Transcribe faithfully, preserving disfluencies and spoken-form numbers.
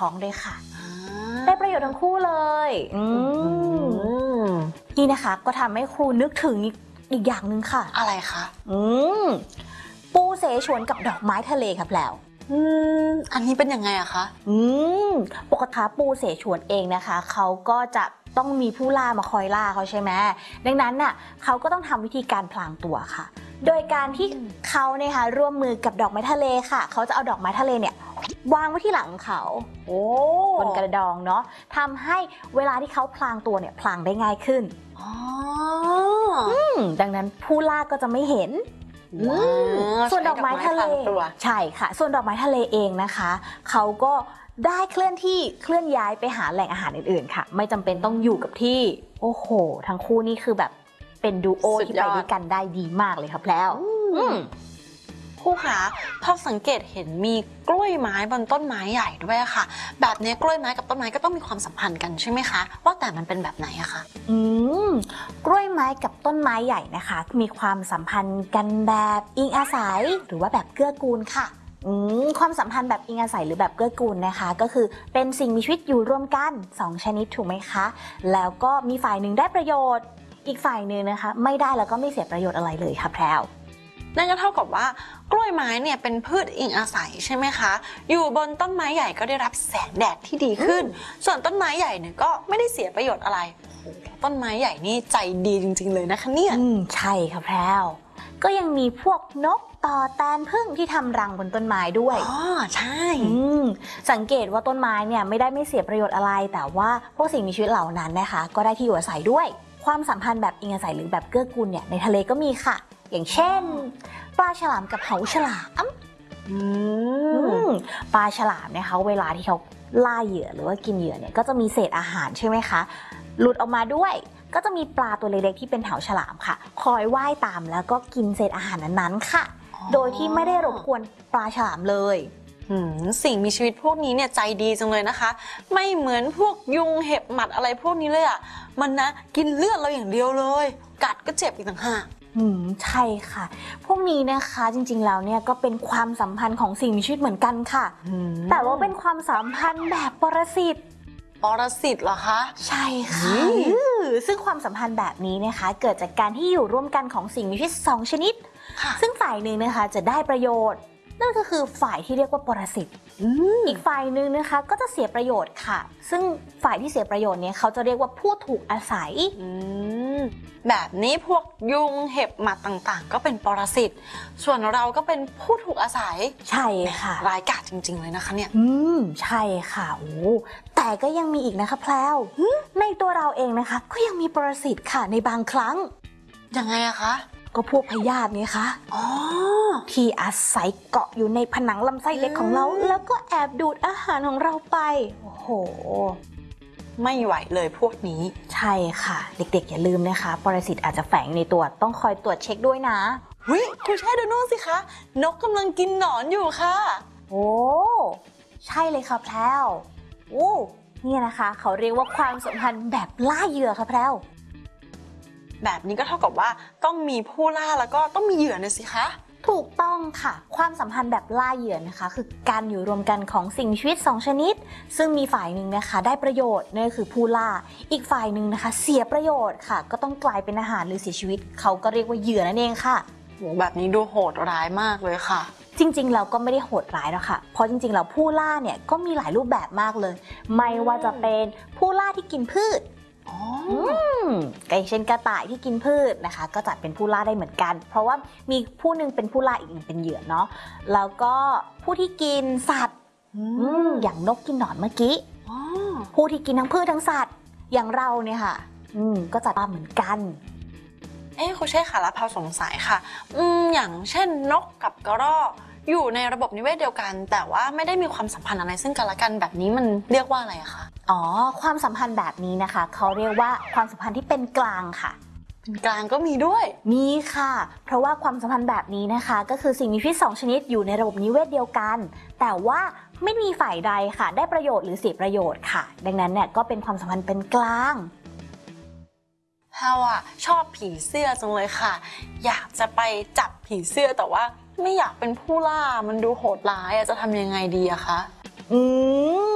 ท้องด้วยค่ะได้ประโยชน์ทั้งคู่เลยอืมนี่นะคะก็ทำให้ครูนึกถึงอีกอย่างหนึ่งค่ะอะไรคะอืมปูเสฉวนกับดอกไม้ทะเลครับแล้วอืมอันนี้เป็นยังไงอะคะอืมปกติปูเสฉวนเองนะคะเขาก็จะต้องมีผู้ล่ามาคอยล่าเขาใช่ไหมดังนั้นน่ะเขาก็ต้องทำวิธีการพลางตัวค่ะโดยการที่เขาเนี่ยค่ะร่วมมือกับดอกไม้ทะเลค่ะเขาจะเอาดอกไม้ทะเลเนี่ยวางไว้ที่หลังเขาโอ้บนกระดองเนาะทำให้เวลาที่เขาพลางตัวเนี่ยพลางได้ง่ายขึ้นอ๋อดังนั้นผู้ล่าก็จะไม่เห็นส่วนดอกไม้ทะเลใช่ค่ะส่วนดอกไม้ทะเลเองนะคะเขาก็ได้เคลื่อนที่เคลื่อนย้ายไปหาแหล่งอาหารอื่นๆค่ะไม่จำเป็นต้องอยู่กับที่โอ้โหทั้งคู่นี่คือแบบเป็นดูโอที่ไปด้วยกันได้ดีมากเลยครับแล้วครูคะพอสังเกตเห็นมีกล้วยไม้บนต้นไม้ใหญ่ด้วยค่ะแบบนี้กล้วยไม้กับต้นไม้ก็ต้องมีความสัมพันธ์กันใช่ไหมคะว่าแต่มันเป็นแบบไหนอะคะอืมกล้วยไม้กับต้นไม้ใหญ่นะคะมีความสัมพันธ์กันแบบอิงอาศัยหรือว่าแบบเกื้อกูลค่ะอืมความสัมพันธ์แบบอิงอาศัยหรือแบบเกื้อกูลนะคะก็คือเป็นสิ่งมีชีวิตอยู่ร่วมกันสองชนิดถูกไหมคะแล้วก็มีฝ่ายหนึ่งได้ประโยชน์อีกฝ่ายหนึ่งนะคะไม่ได้แล้วก็ไม่เสียประโยชน์อะไรเลยค่ะแพรวนั่นก็เท่ากับว่ากล้วยไม้เนี่ยเป็นพืชอิงอาศัยใช่ไหมคะอยู่บนต้นไม้ใหญ่ก็ได้รับแสงแดดที่ดีขึ้นส่วนต้นไม้ใหญ่เนี่ยก็ไม่ได้เสียประโยชน์อะไรต้นไม้ใหญ่นี่ใจดีจริงๆเลยนะคะเนี่ยอืมใช่ค่ะแพรวก็ยังมีพวกนกต่อแตนผึ้งที่ทำรังบนต้นไม้ด้วยอ๋อใช่สังเกตว่าต้นไม้เนี่ยไม่ได้ไม่เสียประโยชน์อะไรแต่ว่าพวกสิ่งมีชีวิตเหล่านั้นนะคะก็ได้ที่อยู่อาศัยด้วยความสัมพันธ์แบบอิงอาศัยหรือแบบเกื้อกูลเนี่ยในทะเลก็มีค่ะอย่างเช่นปลาฉลามกับเหาฉลามปลาฉลามนะคะเวลาที่เขาล่าเหยื่อหรือว่ากินเหยื่อเนี่ยก็จะมีเศษอาหารใช่ไหมคะหลุดออกมาด้วยก็จะมีปลาตัวเล็กๆที่เป็นเหาฉลามค่ะคอยว่ายตามแล้วก็กินเศษอาหารนั้นๆค่ะโดยที่ไม่ได้รบกวนปลาฉลามเลยสิ่งมีชีวิตพวกนี้เนี่ยใจดีจังเลยนะคะไม่เหมือนพวกยุงเห็บหมัดอะไรพวกนี้เลยอ่ะมันนะกินเลือดเราอย่างเดียวเลยกัดก็เจ็บอีกต่างหากอืมใช่ค่ะพวกนี้นะคะจริงๆแล้วเนี่ยก็เป็นความสัมพันธ์ของสิ่งมีชีวิตเหมือนกันค่ะแต่ว่าเป็นความสัมพันธ์แบบปรสิตปรสิตเหรอคะใช่ค่ะซึ่งความสัมพันธ์แบบนี้นะคะเกิดจากการที่อยู่ร่วมกันของสิ่งมีชีวิตสองชนิดซึ่งฝ่ายหนึ่งนะคะจะได้ประโยชน์นั่นก็คือฝ่ายที่เรียกว่าปรสิตอีกฝ่ายหนึ่งนะคะก็จะเสียประโยชน์ค่ะซึ่งฝ่ายที่เสียประโยชน์เนี่ยเขาจะเรียกว่าผู้ถูกอาศัยแบบนี้พวกยุงเห็บหมัดต่างๆก็เป็นปรสิตส่วนเราก็เป็นผู้ถูกอาศัยใช่ค่ะร้ายกาจจริงๆเลยนะคะเนี่ยอืมใช่ค่ะโอ้แต่ก็ยังมีอีกนะคะแพลวในตัวเราเองนะคะก็ยังมีปรสิตค่ะในบางครั้งยังไงอะคะก็พวกพยาธิไงคะอ๋อที่อาศัยเกาะอยู่ในผนังลำไส้เล็กของเราแล้วก็แอบดูดอาหารของเราไปโอ้โหไม่ไหวเลยพวกนี้ใช่ค่ะเด็กๆอย่าลืมนะคะปรสิตอาจจะแฝงในตัวต้องคอยตรวจเช็คด้วยนะเฮ้ยครูใช่ดูนู่นสิคะนกกำลังกินหนอนอยู่ค่ะโอ้ใช่เลยค่ะแพรวโอ้นี่นะคะเขาเรียกว่าความสัมพันธ์แบบล่าเหยื่อค่ะแพรวแบบนี้ก็เท่ากับว่าต้องมีผู้ล่าแล้วก็ต้องมีเหยื่อนะสิคะถูกต้องค่ะความสัมพันธ์แบบล่าเหยื่อนะคะคือการอยู่รวมกันของสิ่งมีชีวิตสองชนิดซึ่งมีฝ่ายหนึ่งนะคะได้ประโยชน์นั่นคือผู้ล่าอีกฝ่ายหนึ่งนะคะเสียประโยชน์ค่ะก็ต้องกลายเป็นอาหารหรือเสียชีวิตเขาก็เรียกว่าเหยื่อนั่นเองค่ะโหแบบนี้ดูโหดร้ายมากเลยค่ะจริงๆเราก็ไม่ได้โหดร้ายหรอกค่ะเพราะจริงๆแล้วผู้ล่าเนี่ยก็มีหลายรูปแบบมากเลยไม่ว่าจะเป็นผู้ล่าที่กินพืชอ๋อก็เช่นกระต่ายที่กินพืชนะคะก็จัดเป็นผู้ล่าได้เหมือนกันเพราะว่ามีผู้หนึ่งเป็นผู้ล่าอีกหนึ่งเป็นเหยื่อเนาะแล้วก็ผู้ที่กินสัตว์อย่างนกกินหนอนเมื่อกี้ผู้ที่กินทั้งพืชทั้งสัตว์อย่างเราเนี่ยค่ะก็จัดมาเหมือนกันเอ๊ะครูเช่ค่ะแล้วพาสงสัยค่ะอืมอย่างเช่นนกกับกระรอกอยู่ในระบบนิเวศเดียวกันแต่ว่าไม่ได้มีความสัมพันธ์อะไรซึ่งกันและกันแบบนี้มันเรียกว่าอะไรอะคะอ๋อความสัมพันธ์แบบนี้นะคะเขาเรียกว่าความสัมพันธ์ที่เป็นกลางค่ะเป็นกลางก็มีด้วยมีค่ะเพราะว่าความสัมพันธ์แบบนี้นะคะก็คือสิ่งมีชีวิตสองชนิดอยู่ในระบบนิเวศเดียวกันแต่ว่าไม่มีฝ่ายใดค่ะได้ประโยชน์หรือเสียประโยชน์ค่ะดังนั้นเนี่ยก็เป็นความสัมพันธ์เป็นกลางแพรวอะชอบผีเสื้อจังเลยค่ะอยากจะไปจับผีเสื้อแต่ว่าไม่อยากเป็นผู้ล่ามันดูโหดร้ายจะทำยังไงดีอะคะอืม